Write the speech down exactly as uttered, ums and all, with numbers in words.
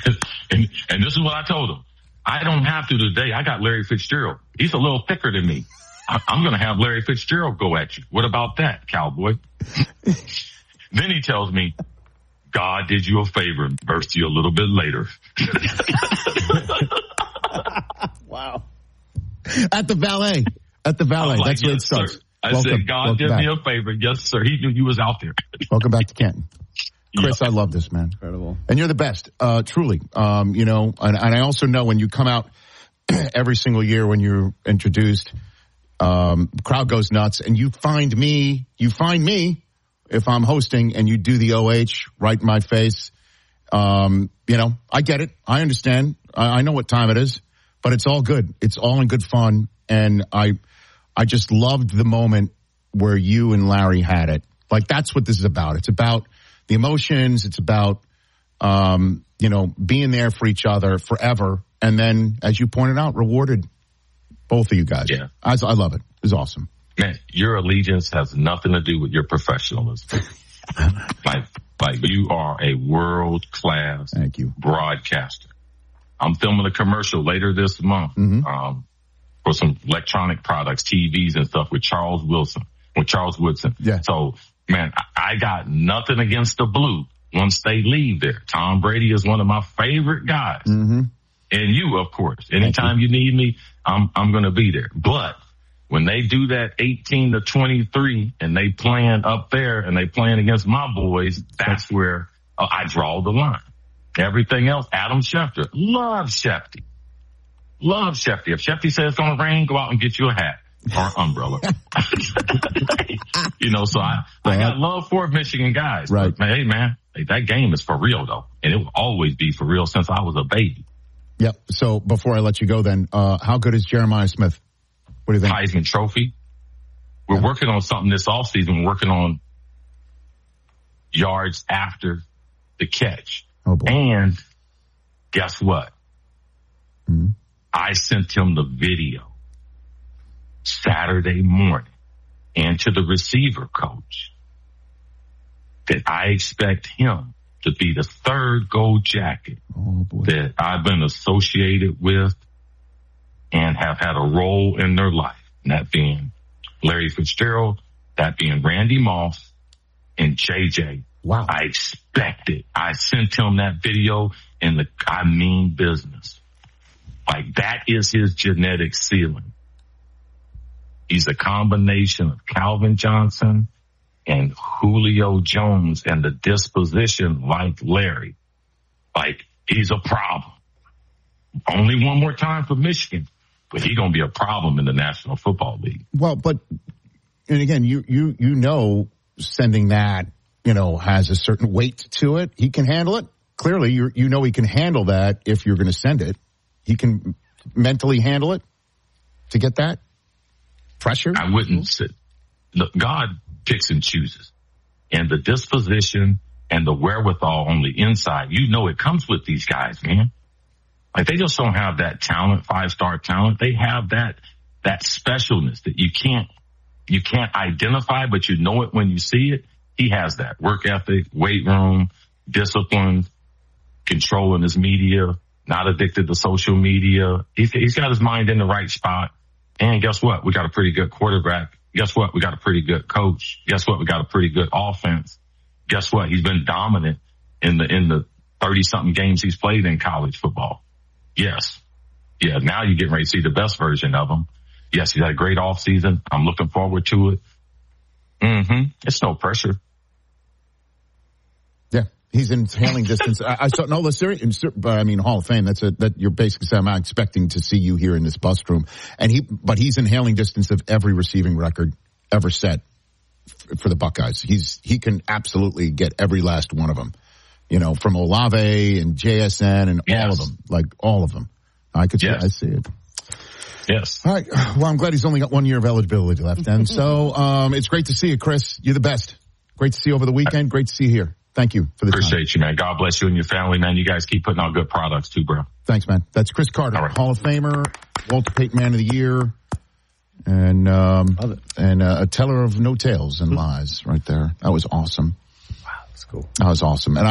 and, and this is what I told him. I don't have to today. I got Larry Fitzgerald. He's a little thicker than me. I, I'm going to have Larry Fitzgerald go at you. What about that, cowboy? Then he tells me, God did you a favor and burst you a little bit later. Wow. At the valet. At the valet. Like, that's where yes, it starts. Sir. I welcome, said, God did back. me a favor. Yes, sir. He knew you was out there. Welcome back to Canton. Chris, yeah. I love this, man. Incredible. And you're the best, uh, truly. Um, you know, and, and I also know when you come out every single year when you're introduced, um, crowd goes nuts, and you find me, you find me if I'm hosting and you do the O H right in my face. Um, you know, I get it. I understand. I, I know what time it is, but it's all good. It's all in good fun. And I, I just loved the moment where you and Larry had it. Like, that's what this is about. It's about the emotions. It's about, um, you know, being there for each other forever. And then, as you pointed out, rewarded both of you guys. Yeah. I, I love it. It was awesome. Man, your allegiance has nothing to do with your professionalism. like, like you are a world-class Thank you. broadcaster. I'm filming a commercial later this month, mm-hmm. um, for some electronic products, T Vs and stuff with Charles Wilson, with Charles Woodson. Yeah. So, man, I, I got nothing against the Blue once they leave there. Tom Brady is one of my favorite guys. Mm-hmm. And you, of course. Anytime you. you need me, I'm, I'm going to be there. But when they do that eighteen to twenty-three and they playing up there and they playing against my boys, that's where uh, I draw the line. Everything else, Adam Schefter, love Shefty. Love Shefty. If Shefty says it's going to rain, go out and get you a hat or umbrella. You know, so I, I got love for Michigan guys. Right. But, hey, man, that game is for real, though. And it will always be for real since I was a baby. Yep. So before I let you go then, uh, how good is Jeremiah Smith? What do you think? Heisman Trophy. We're yeah. working on something this offseason. We're working on yards after the catch. Oh, boy. And guess what? Mm-hmm. I sent him the video Saturday morning and to the receiver coach that I expect him to be the third gold jacket oh, boy. that I've been associated with and have had a role in their life. And that being Larry Fitzgerald, that being Randy Moss, and J J. Wow. I expect it. I sent him that video and the, I mean business. Like, that is his genetic ceiling. He's a combination of Calvin Johnson and Julio Jones and the disposition like Larry. Like, he's a problem. Only one more time for Michigan, but he's going to be a problem in the National Football League. Well, but, and again, you, you, you know, sending that, you know, has a certain weight to it. He can handle it. Clearly, you you know he can handle that if you're going to send it. He can mentally handle it to get that pressure. I wouldn't sit. Look, God picks and chooses. And the disposition and the wherewithal on the inside, you know it comes with these guys, man. Like, they just don't have that talent, five-star talent. They have that that specialness that you can't you can't identify, but you know it when you see it. He has that work ethic, weight room, discipline, controlling his media, not addicted to social media. He's, he's got his mind in the right spot. And guess what? We got a pretty good quarterback. Guess what? We got a pretty good coach. Guess what? We got a pretty good offense. Guess what? He's been dominant in the, in the thirty something games he's played in college football. Yes. Yeah. Now you're getting ready to see the best version of him. Yes. He's had a great off season. I'm looking forward to it. Mm-hmm. It's no pressure. Yeah. He's in hailing distance. I, I saw, no, let's serious, but I mean, Hall of Fame. That's a, that you're basically saying, I'm expecting to see you here in this bus room. And he, but he's in hailing distance of every receiving record ever set f- for the Buckeyes. He's, he can absolutely get every last one of them, you know, from Olave and J S N and yes. all of them, like all of them. I could, yes. I see it. Yes. All right. Well, I'm glad he's only got one year of eligibility left. And so, um, it's great to see you, Chris. You're the best. Great to see you over the weekend. Great to see you here. Thank you for the Appreciate time. you, man. God bless you and your family, man. You guys keep putting out good products too, bro. Thanks, man. That's Chris Carter, right. Hall of Famer, Walter Payton Man of the Year, and um, and uh, a teller of no tales and lies right there. That was awesome. Wow, that's cool. That was awesome. And I